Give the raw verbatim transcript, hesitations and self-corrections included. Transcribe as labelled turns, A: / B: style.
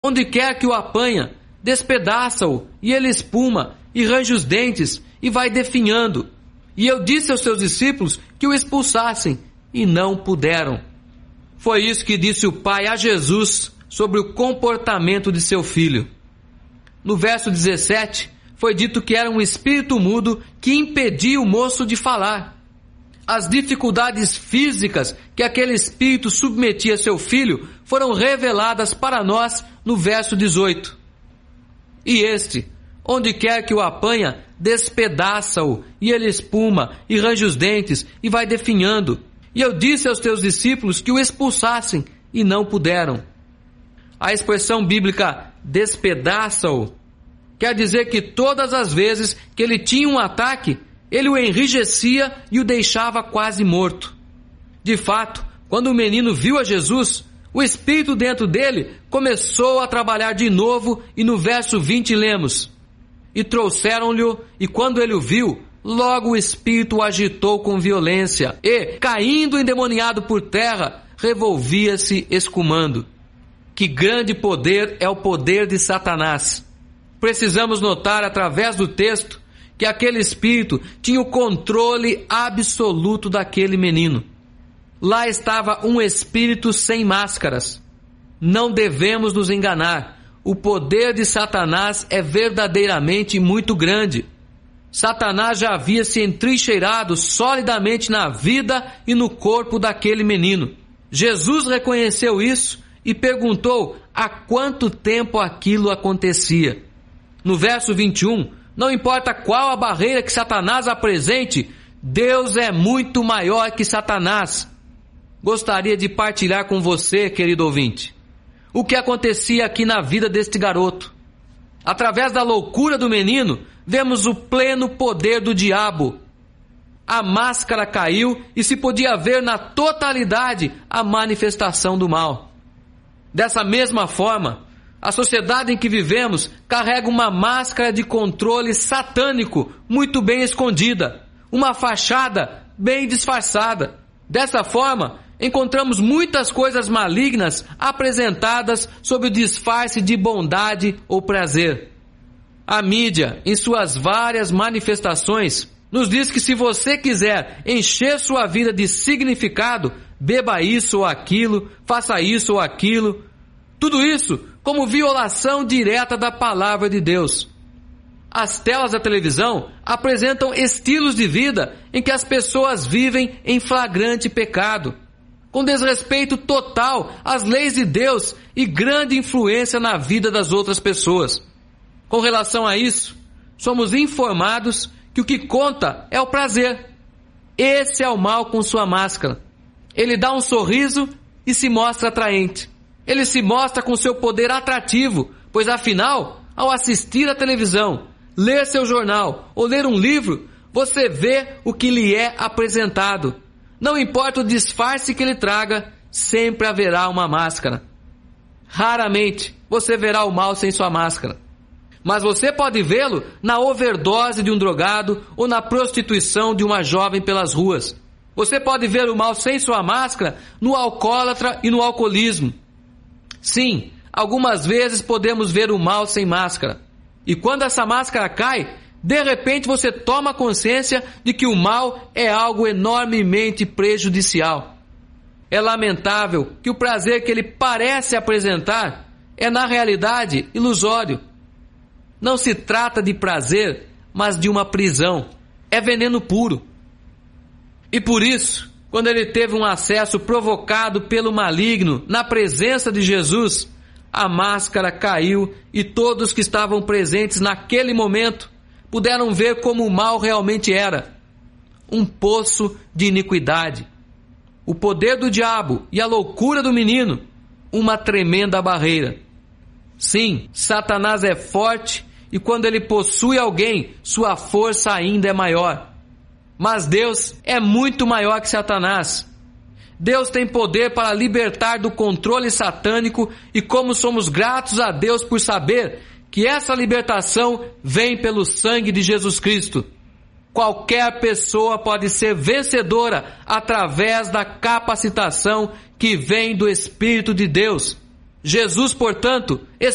A: Onde quer que o apanha, despedaça-o, e ele espuma, e range os dentes, e vai definhando. E eu disse aos seus discípulos que o expulsassem, e não puderam. Foi isso que disse o Pai a Jesus sobre o comportamento de seu filho. No verso dezessete, foi dito que era um espírito mudo que impedia o moço de falar. As dificuldades físicas que aquele espírito submetia a seu filho foram reveladas para nós no verso dezoito. E este, onde quer que o apanha, despedaça-o, e ele espuma, e range os dentes, e vai definhando. E eu disse aos teus discípulos que o expulsassem, e não puderam. A expressão bíblica despedaça-o quer dizer que todas as vezes que ele tinha um ataque, ele o enrijecia e o deixava quase morto. De fato, quando o menino viu a Jesus, o espírito dentro dele começou a trabalhar de novo, e no verso vinte lemos: E trouxeram-lhe, e quando ele o viu, logo o espírito o agitou com violência, e, caindo endemoniado por terra, revolvia-se escumando. Que grande poder é o poder de Satanás! Precisamos notar através do texto que aquele espírito tinha o controle absoluto daquele menino. Lá estava um espírito sem máscaras. Não devemos nos enganar. O poder de Satanás é verdadeiramente muito grande. Satanás já havia se entrincheirado solidamente na vida e no corpo daquele menino. Jesus reconheceu isso e perguntou há quanto tempo aquilo acontecia. No verso vinte e um, não importa qual a barreira que Satanás apresente, Deus é muito maior que Satanás. Gostaria de partilhar com você, querido ouvinte, o que acontecia aqui na vida deste garoto. Através da loucura do menino, vemos o pleno poder do diabo. A máscara caiu e se podia ver na totalidade a manifestação do mal. Dessa mesma forma, a sociedade em que vivemos carrega uma máscara de controle satânico muito bem escondida, uma fachada bem disfarçada. Dessa forma, encontramos muitas coisas malignas apresentadas sob o disfarce de bondade ou prazer. A mídia, em suas várias manifestações, nos diz que se você quiser encher sua vida de significado, beba isso ou aquilo, faça isso ou aquilo. Tudo isso como violação direta da palavra de Deus. As telas da televisão apresentam estilos de vida em que as pessoas vivem em flagrante pecado, com desrespeito total às leis de Deus e grande influência na vida das outras pessoas. Com relação a isso, somos informados que o que conta é o prazer. Esse é o mal com sua máscara. Ele dá um sorriso e se mostra atraente. Ele se mostra com seu poder atrativo, pois afinal, ao assistir à televisão, ler seu jornal ou ler um livro, você vê o que lhe é apresentado. Não importa o disfarce que ele traga, sempre haverá uma máscara. Raramente você verá o mal sem sua máscara. Mas você pode vê-lo na overdose de um drogado ou na prostituição de uma jovem pelas ruas. Você pode ver o mal sem sua máscara no alcoólatra e no alcoolismo. Sim, algumas vezes podemos ver o mal sem máscara. E quando essa máscara cai, de repente você toma consciência de que o mal é algo enormemente prejudicial. É lamentável que o prazer que ele parece apresentar é na realidade ilusório. Não se trata de prazer, mas de uma prisão. É veneno puro. E por isso, quando ele teve um acesso provocado pelo maligno na presença de Jesus, a máscara caiu e todos que estavam presentes naquele momento puderam ver como o mal realmente era. Um poço de iniquidade. O poder do diabo e a loucura do menino, uma tremenda barreira. Sim, Satanás é forte e quando ele possui alguém, sua força ainda é maior. Mas Deus é muito maior que Satanás. Deus tem poder para libertar do controle satânico e como somos gratos a Deus por saber que essa libertação vem pelo sangue de Jesus Cristo. Qualquer pessoa pode ser vencedora através da capacitação que vem do Espírito de Deus. Jesus, portanto,